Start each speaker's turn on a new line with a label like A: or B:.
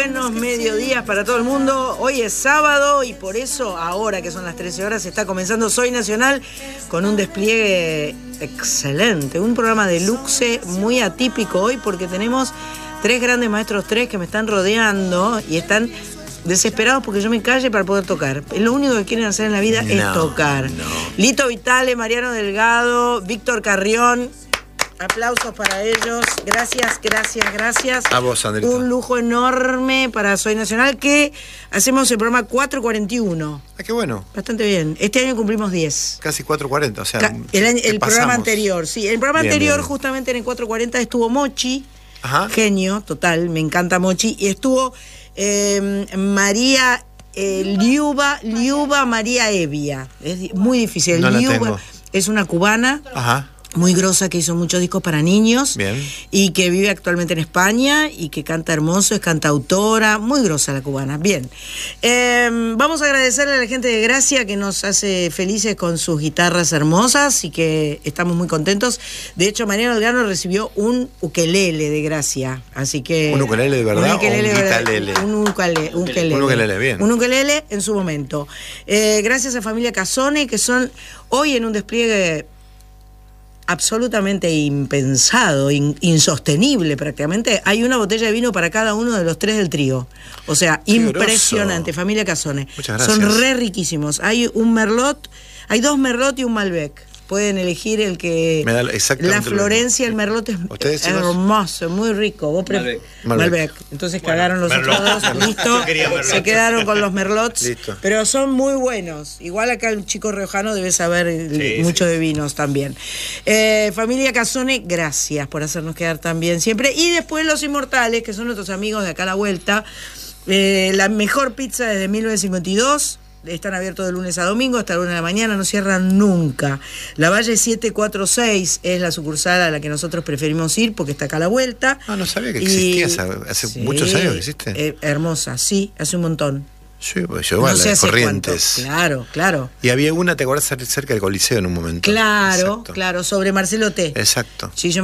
A: buenos mediodías para todo el mundo. Hoy es sábado y por eso, ahora que son las 13 horas, está comenzando Soy Nacional con un despliegue excelente. Un programa de luxe muy atípico hoy porque tenemos tres grandes maestros, tres que me están rodeando y están desesperados porque yo me calle para poder tocar. Lo único que quieren hacer en la vida es tocar. Lito Vitale, Mariano Delgado, Víctor Carrión. Aplausos para ellos. Gracias.
B: A vos, Andrita.
A: Un lujo enorme para Soy Nacional, que hacemos el programa 441.
B: Ah, qué bueno.
A: Bastante bien. Este año cumplimos 10.
B: Casi 440, o sea,
A: el programa anterior, sí. El programa anterior,
B: bien.
A: Justamente en el 440, estuvo Mochi.
B: Ajá.
A: Genio, total, me encanta Mochi. Y estuvo María Liuba María Evia. Es muy difícil.
B: No la
A: Liuba
B: tengo.
A: es una cubana.
B: Ajá.
A: Muy grosa, que hizo muchos discos para niños.
B: Bien.
A: Y que vive actualmente en España y que canta hermoso, es cantautora, muy grosa la cubana. Bien. Vamos a agradecerle a la gente de Gracia que nos hace felices con sus guitarras hermosas y que estamos muy contentos. De hecho, Mariano Delgado recibió un ukelele de Gracia, así que...
B: ¿Un ukelele de verdad
A: un ukelele,
B: o un guitarlele?
A: Un ukelele.
B: Un ukelele, bien.
A: Un ukelele en su momento. Gracias a Familia Casone, que son hoy en un despliegue absolutamente impensado, insostenible prácticamente. Hay una botella de vino para cada uno de los tres del trío. O sea,
B: qué
A: impresionante.
B: grosso.
A: Familia Casone.
B: Muchas gracias.
A: Son re riquísimos. Hay un Merlot, hay dos Merlot y un Malbec. Pueden elegir el que...
B: Me da exactamente
A: la Florencia, el Merlot es
B: ¿Ustedes, chicos?
A: hermoso, muy rico. Vos Malbec. Entonces cagaron los otros dos, listo. Se quedaron con los Merlots.
B: Listo.
A: Pero son muy buenos. Igual acá el chico riojano debe saber mucho de vinos también. Familia Casone, gracias por hacernos quedar tan bien siempre. Y después Los Inmortales, que son nuestros amigos de acá a la vuelta. La mejor pizza desde 1952. Están abiertos de lunes a domingo hasta la 1 de la mañana, no cierran nunca. La Valle 746 es la sucursal a la que nosotros preferimos ir porque está acá a la vuelta.
B: Ah, no sabía que existía, hace muchos años que existe.
A: Hermosa, sí, hace un montón.
B: Sí, pues yo iba a las Corrientes.
A: Claro.
B: Y había una, ¿te acuerdas? Cerca del Coliseo en un momento.
A: Claro, sobre Marcelo T.
B: Exacto.
A: Sí, yo